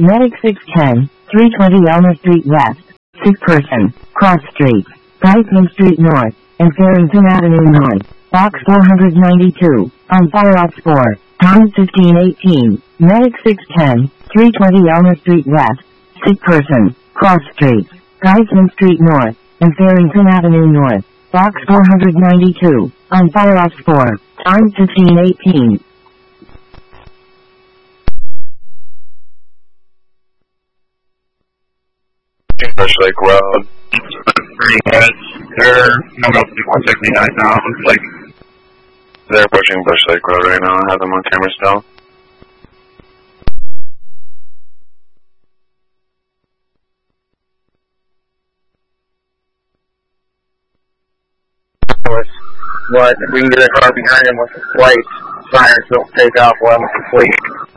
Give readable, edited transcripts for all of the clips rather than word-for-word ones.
Medic 610, 320 Elmer Street West. Sick person. Cross Street. Geisman Street North. And Farrington Avenue North. Box 492. On fire off 4. Time 1518. Medic 610, 320 Elmer Street West. Sick person. Cross Street. Geisman Street North. And Farrington Avenue North. Box 492. On fire off 4. Time 1518. Bush Lake Road. 3 heads. They're coming up to 169 now. Looks like they're pushing Bush Lake Road right now. I have them on camera still. What? If we can get a car behind him with the lights, sirens don't take off, we'll have him complete.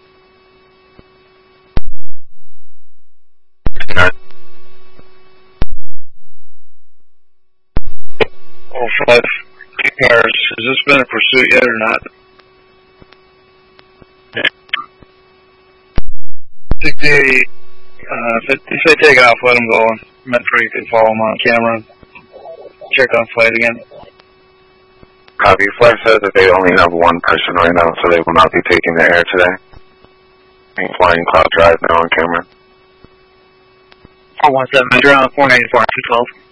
Oh, 5 cars. Has this been a pursuit yet or not? 60, if they take off, let them go. Metro, you can follow them on camera. Check on flight again. Copy. Flight says that they only have one person right now, so they will not be taking the air today. And flying Cloud Drive now on camera. 417, Metro, 494, 212.